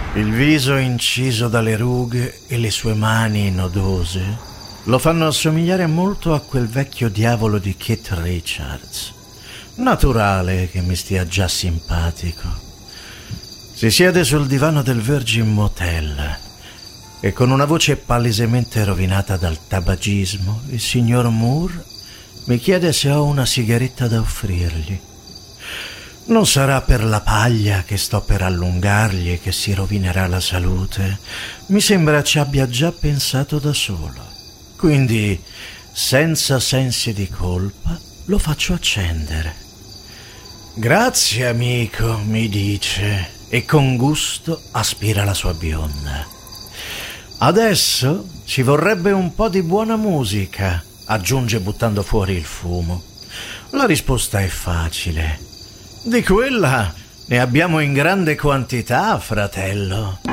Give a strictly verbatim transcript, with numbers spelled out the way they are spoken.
Il viso inciso dalle rughe e le sue mani nodose lo fanno assomigliare molto a quel vecchio diavolo di Keith Richards. Naturale che mi stia già simpatico. Si siede sul divano del Virgin Motel e con una voce palesemente rovinata dal tabagismo il signor Moore mi chiede se ho una sigaretta da offrirgli. Non sarà per la paglia che sto per allungargli e che si rovinerà la salute. Mi sembra ci abbia già pensato da solo. Quindi, senza sensi di colpa, lo faccio accendere. Grazie, amico, mi dice, e con gusto aspira la sua bionda. Adesso ci vorrebbe un po' di buona musica, aggiunge buttando fuori il fumo. La risposta è facile. Di quella ne abbiamo in grande quantità, fratello.